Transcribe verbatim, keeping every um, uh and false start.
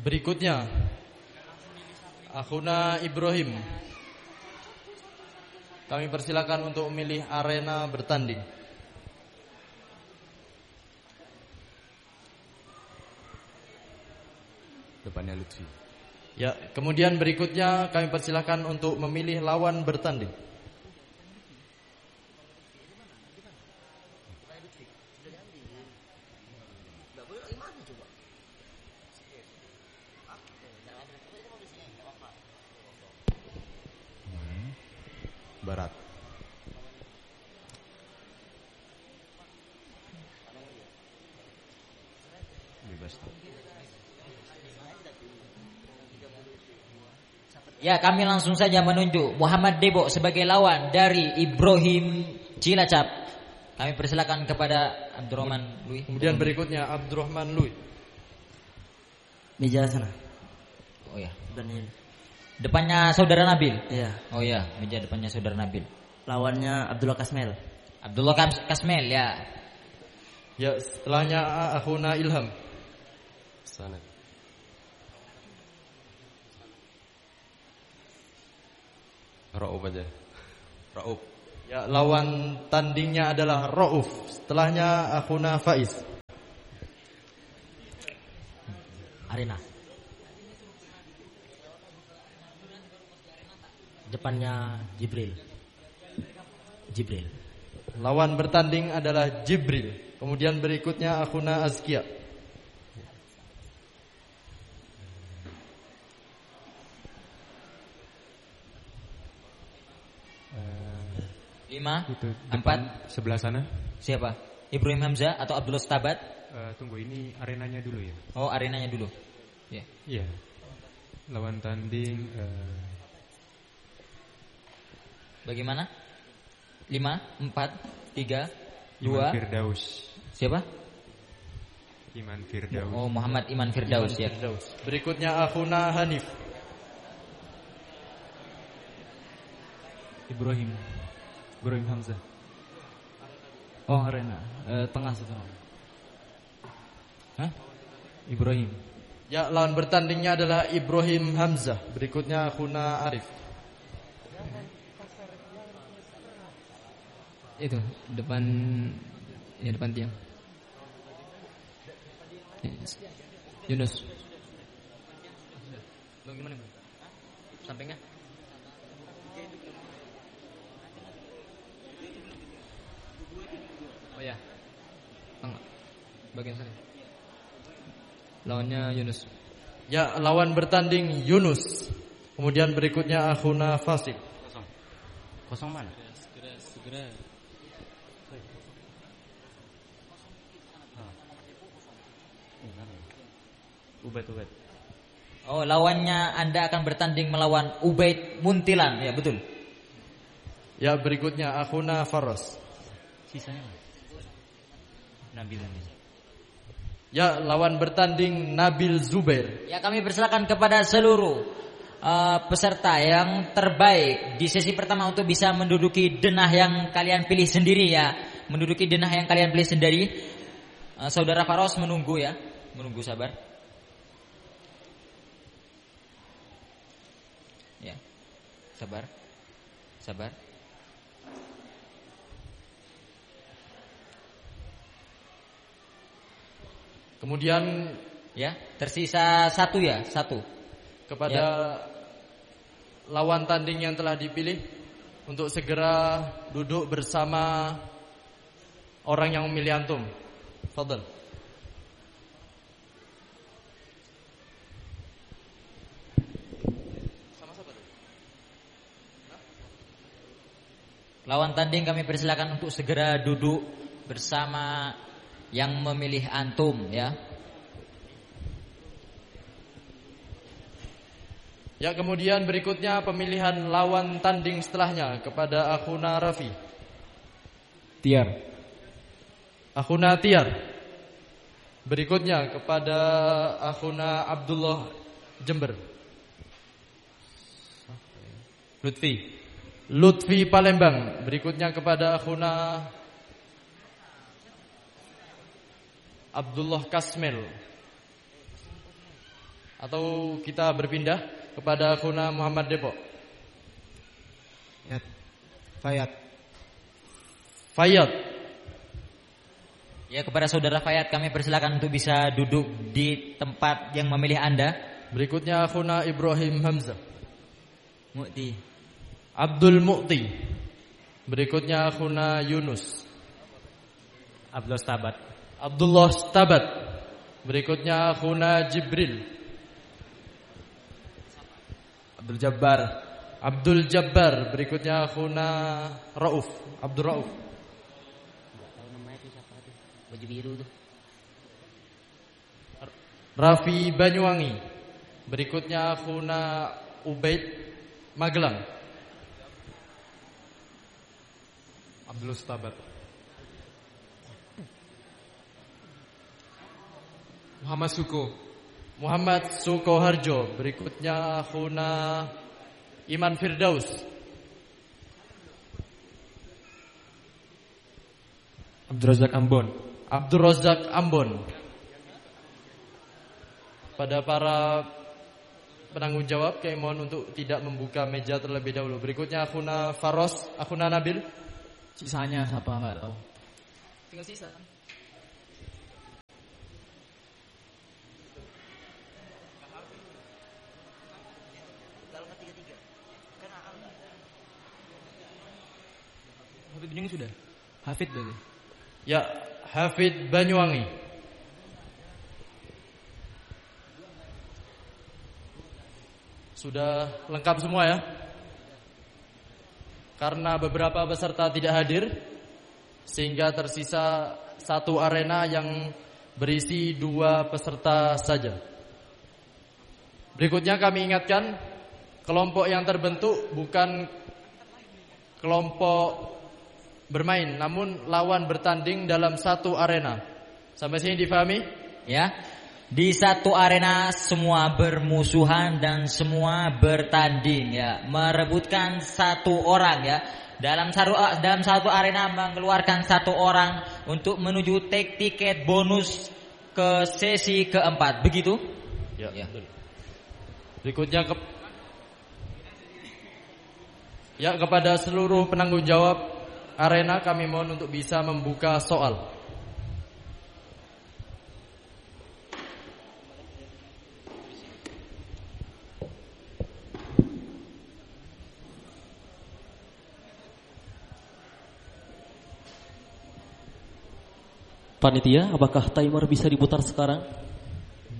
Berikutnya Akhuna Ibrahim. Kami persilakan untuk memilih arena bertanding. Depannya Lutfi. Ya, kemudian berikutnya kami persilakan untuk memilih lawan bertanding. Barat. Bebas. Ya, kami langsung saja menunjuk Muhammad Debo sebagai lawan dari Ibrahim Cilacap. Kami persilakan kepada Abdurrahman Lui. Kemudian berikutnya Abdurrahman Lui. Meja sana. Oh ya. Dan ini. Depannya saudara Nabil. Iya. Oh ya, meja depannya saudara Nabil. Lawannya Abdullah Kasmel. Abdullah Kas- Kasmel ya. Ya, setelahnya Akhuna Ilham. Sana. Rauf aja. Rauf. Ya, lawan tandingnya adalah Rauf. Setelahnya Akhuna Faiz. Arena. Depannya Jibril. Jibril. Lawan bertanding adalah Jibril. Kemudian berikutnya Akhuna Azkia. Lima, Itu empat. sebelah sana. Siapa? Ibrahim Hamzah atau Abdullah Stabat? Uh, tunggu, ini arenanya dulu ya. Oh, arenanya dulu. Ya. Iya. Lawan tanding uh, Bagaimana? Lima, empat, tiga, Iman dua. Firdaus. Siapa? Iman Firdaus. Oh, Muhammad Iman Firdaus ya. Firdaus. Berikutnya Akhuna Hanif. Ibrahim Ibrahim Hamzah. Oh, arena eh, tengah situ. Hah? Ibrahim. Ya, lawan bertandingnya adalah Ibrahim Hamzah. Berikutnya Akhuna Arif. Itu depan ya depan tiang. Yunus. Bang gimana, Bang? Sampingnya? Oh ya. Tengah. Bagian sana. Lawannya Yunus. Ya, lawan bertanding Yunus. Kemudian berikutnya Akhuna Fasil. Kosong. Kosong mana? Segera, segera. Ubed Ubed. Oh, lawannya Anda akan bertanding melawan Ubaid Muntilan. Ya, betul. Ya, berikutnya Akhuna Faros. Sisanya mana? Nabil ini. Ya, lawan bertanding Nabil Zubair. Ya, kami persilakan kepada seluruh uh, peserta yang terbaik di sesi pertama untuk bisa menduduki denah yang kalian pilih sendiri ya. Menduduki denah yang kalian pilih sendiri. Uh, Saudara Faros menunggu ya. Menunggu sabar. Ya. Sabar. Sabar. Kemudian Ya, tersisa satu ya, satu. kepada Ya. lawan tanding yang telah dipilih untuk segera duduk bersama orang yang memilih antum. Fadhal. Lawan tanding kami persilakan untuk segera duduk bersama yang memilih antum ya. Ya, kemudian berikutnya pemilihan lawan tanding setelahnya kepada Akhuna Rafi. Tiar. Akhuna Tiar. Berikutnya kepada Akhuna Abdullah Jember. Lutfi. Lutfi Palembang. Berikutnya kepada Akhuna Abdullah Kasmel. Atau kita berpindah kepada akhuna Muhammad Depok. Ya. Fayat. Fayat. Ya, kepada saudara Fayat kami persilakan untuk bisa duduk di tempat yang memilih Anda. Berikutnya akhuna Ibrahim Hamzah. Mu'ti. Abdul Mu'ti. Berikutnya akhuna Yunus. Abdul Stabat. Abdullah Stabat. Berikutnya akhuna Jibril. Abdul Jabbar. Abdul Jabbar. Berikutnya akhuna Rauf. Abdul Rauf. Baju biru tuh. Rafi Banyuwangi. Berikutnya akhuna Ubaid Magelang. Abdul Stabat. Muhammad Suko. Muhammad Sukoharjo. Berikutnya akhuna Iman Firdaus. Abdul Razak Ambon. Abdul Razak Ambon. Pada para penanggung jawab kami mohon untuk tidak membuka meja terlebih dahulu. Berikutnya akhuna Faros, akhuna Nabil. Sisanya siapa enggak tahu. Tinggal sisa. Hafid Banyuwangi sudah. Hafid berarti. Ya, Hafid Banyuwangi. Sudah lengkap semua ya? Karena beberapa peserta tidak hadir, sehingga tersisa satu arena yang berisi dua peserta saja. Berikutnya kami ingatkan, kelompok yang terbentuk bukan kelompok bermain, namun lawan bertanding dalam satu arena. Sampai sini difahami? Ya. Di satu arena semua bermusuhan dan semua bertanding ya, merebutkan satu orang ya. Dalam satu dalam satu arena mengeluarkan satu orang untuk menuju take tiket bonus ke sesi keempat. Begitu? Ya. Ya. Berikutnya ke Ya, kepada seluruh penanggung jawab arena kami mohon untuk bisa membuka soal. Panitia, apakah timer bisa diputar sekarang?